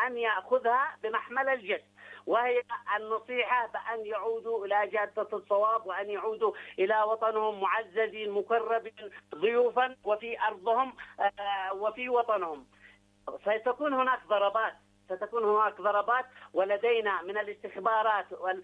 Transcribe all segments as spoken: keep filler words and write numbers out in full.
أن يأخذها بمحمل الجد، وهي النصيحة بأن يعودوا إلى جادة الصواب، وأن يعودوا إلى وطنهم معززين مكرمين ضيوفا وفي أرضهم وفي وطنهم. ستكون هناك ضربات ستكون هناك ضربات ولدينا من الاستخبارات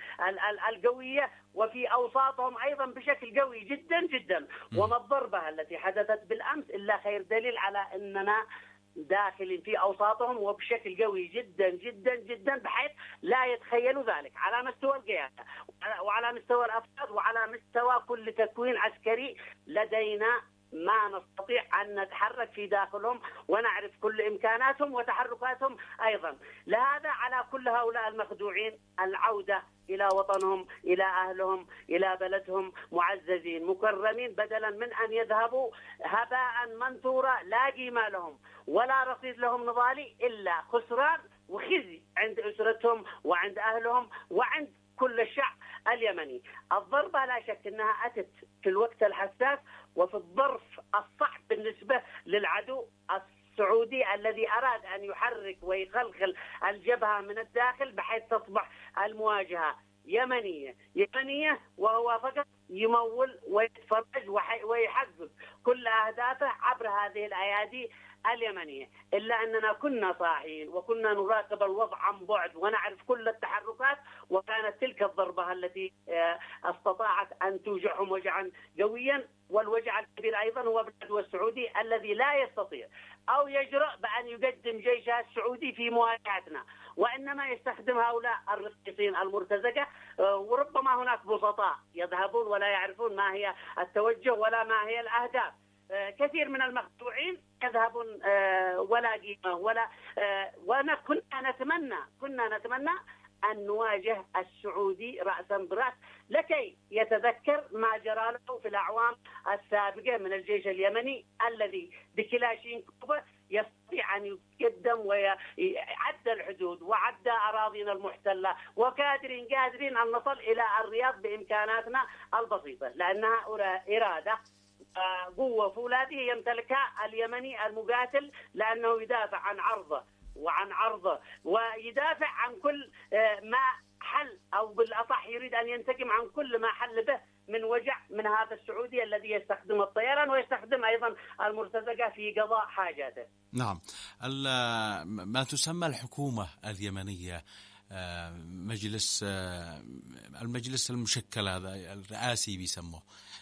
القوية وفي أوساطهم أيضا بشكل قوي جدا جدا. وما الضربة التي حدثت بالأمس إلا خير دليل على أننا داخل في أوساطهم وبشكل قوي جدا جدا جدا، بحيث لا يتخيلوا ذلك على مستوى القيادة وعلى مستوى الأفراد وعلى مستوى كل تكوين عسكري. لدينا ما نستطيع أن نتحرك في داخلهم ونعرف كل إمكاناتهم وتحركاتهم أيضا. لهذا على كل هؤلاء المخدوعين العودة إلى وطنهم، إلى أهلهم، إلى بلدهم معززين مكرمين، بدلا من أن يذهبوا هباء منثورا لا قيمة لهم ولا رصيد لهم نضالي إلا خسران وخزي عند أسرتهم وعند أهلهم وعند كل الشعب اليمني. الضربة لا شك أنها أتت في الوقت الحساس وفي الظرف الصعب بالنسبة للعدو السعودي الذي أراد أن يحرك ويخلخل الجبهة من الداخل بحيث تصبح المواجهة يمنية يمنية وهو فقط يمول ويتفرج ويحقق كل أهدافه عبر هذه الأيادي اليمنية. إلا أننا كنا صاحيين وكنا نراقب الوضع عن بعد ونعرف كل التحركات، وكانت تلك الضربة التي استطاعت أن توجعهم وجعا قويا. والوجع الكبير أيضا هو بالعدو السعودي الذي لا يستطيع أو يجرؤ بأن يقدم جيشه السعودي في مواجهتنا، وإنما يستخدم هؤلاء الرقيقين المرتزقة. وربما هناك بسطاء يذهبون ولا يعرفون ما هي التوجه ولا ما هي الأهداف. كثير من المخدوعين يذهبون ولا قيمة ولا وكنا نتمنى كنا نتمنى أن نواجه السعودي رأسا برأس لكي يتذكر ما جرى له في الأعوام السابقة من الجيش اليمني الذي بكلاشينكوف يستطيع أن يقدم ويعد الحدود وعد أراضينا المحتلة، وقادرين قادرين أن نصل إلى الرياض بإمكاناتنا البسيطة، لأنها إرادة قوة فولاذية يمتلكها اليمني المقاتل، لأنه يدافع عن عرضه وعن عرضه ويدافع عن كل ما حل، أو بالأصح يريد أن ينتقم عن كل ما حل به من وجع من هذا السعودي الذي يستخدم الطيران ويستخدم أيضا المرتزقة في قضاء حاجاته. نعم، ما تسمى الحكومة اليمنية، مجلس المجلس المشكل هذا الرئاسي بيسموه،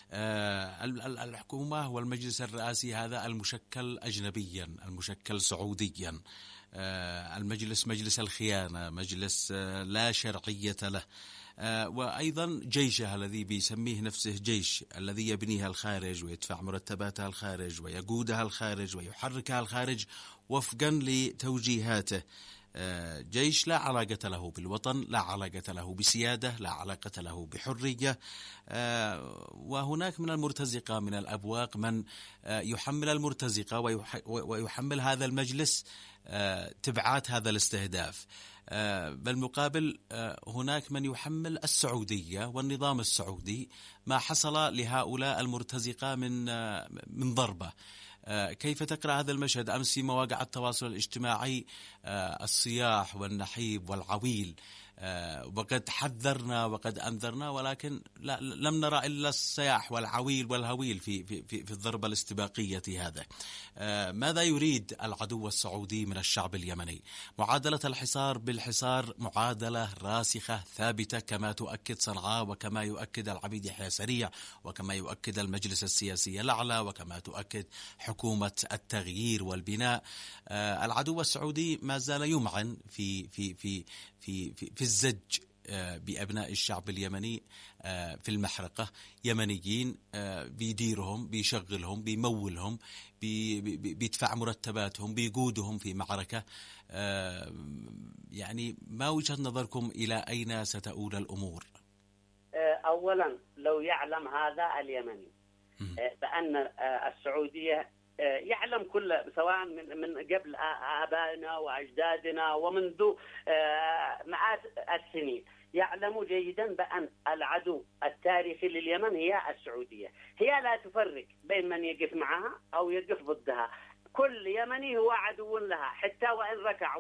الحكومة والمجلس الرئاسي هذا المشكل أجنبيا المشكل سعوديا، المجلس مجلس الخيانة، مجلس لا شرعية له، وأيضا جيشه الذي بيسميه نفسه جيش الذي يبنيها الخارج ويدفع مرتباتها الخارج ويقودها الخارج ويحركها الخارج وفقا لتوجيهاته. جيش لا علاقة له بالوطن، لا علاقة له بسيادة، لا علاقة له بحرية. وهناك من المرتزقة من الأبواق من يحمل المرتزقة ويحمل هذا المجلس تبعات هذا الاستهداف. بالمقابل هناك من يحمل السعودية والنظام السعودي ما حصل لهؤلاء المرتزقة من من ضربة. كيف تقرأ هذا المشهد؟ أمس في مواقع التواصل الاجتماعي الصياح والنحيب والعويل، وقد حذرنا وقد أنذرنا، ولكن لا لم نرى إلا الصياح والعويل والهويل في في في, في الضربة الاستباقية هذا. ماذا يريد العدو السعودي من الشعب اليمني؟ معادلة الحصار بالحصار معادلة راسخة ثابتة كما تؤكد صنعاء وكما يؤكد العميد يحيى سريع وكما يؤكد المجلس السياسي الأعلى وكما تؤكد حكومة التغيير والبناء. العدو السعودي ما زال يمعن في في في في في, في الزج بأبناء الشعب اليمني في المحرقة، يمنيين بيديرهم بيشغلهم بيمولهم بيدفع مرتباتهم بيقودهم في معركة. يعني ما وجهة نظركم إلى أين ستؤول الأمور؟ أولا لو يعلم هذا اليمني بأن السعودية يعلم كل سواء من من قبل آبائنا وأجدادنا ومنذ مئات السنين، يعلم جيدا بأن العدو التاريخي لليمن هي السعودية. هي لا تفرق بين من يقف معها أو يقف ضدها، كل يمني هو عدو لها حتى وإن ركع